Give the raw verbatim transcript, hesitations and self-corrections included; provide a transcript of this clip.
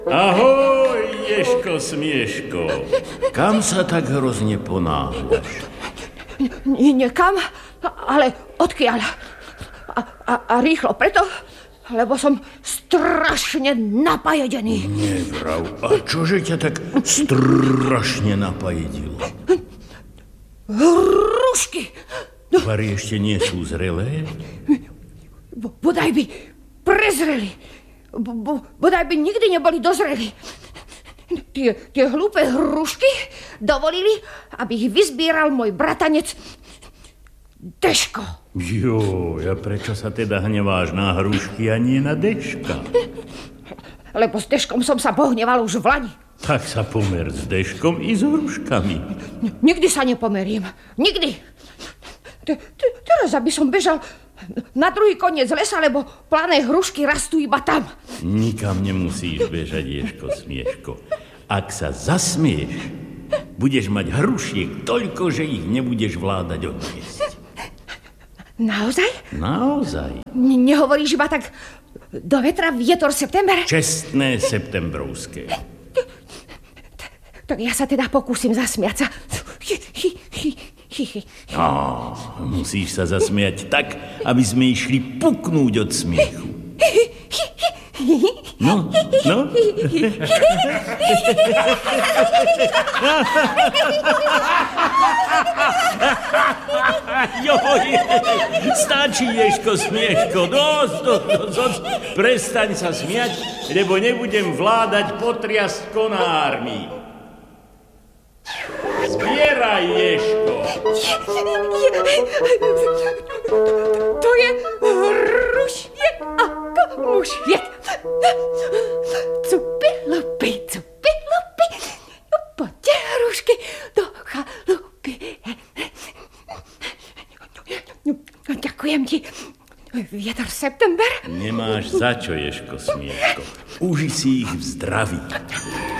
Ahoj, Ježko Smieško. Kam sa tak hrozne ponáhľaš? Niekam, ale odkiaľ? A, a, a rýchlo preto, lebo som strašne napajedený. Nevrav, a čože ťa tak strašne napajedilo? Hrušky! Vary ešte nie sú zrelé? Bodaj by prezreli. Bodaj by nikdy neboli dozreli. Tie, tie hlúpe hrušky dovolili, aby ich vyzbieral môj bratanec Deško. Jo, a prečo sa teda hneváš na hrušky a nie na Deška? Lebo s Deškom som sa pohneval už v lani. Tak sa pomer s Deškom i s hruškami. Nikdy sa nepomerím. Nikdy. Teraz, aby som bežal na druhý koniec lesa, lebo plané hrušky rastú iba tam. Nikam nemusíš bežať, Ježko Smieško. Ak sa zasmieš, budeš mať hrušiek toľko, že ich nebudeš vládať odniesť. Naozaj? Naozaj. N- nehovoríš iba tak do vetra vietor september? Čestné septembrovské. Tak ja sa teda pokúsim zasmiať sa. No, musíš sa zasmiať tak, aby sme išli puknúť od smiechu. No, no. Joj, stačí, Ježko Smieško, dosť, dosť, dosť, prestaň sa smiať, lebo nebudem vládať potriasť konármi. Zbieraj, Ježko. To je hrušie ako mušviet. Cupy, lupy, cupy, lupy. Poďte, hrušky, do chalupy. Ďakujem ti, vietor september. Nemáš za čo, Ježko Smieško. Uži si ich v zdraví.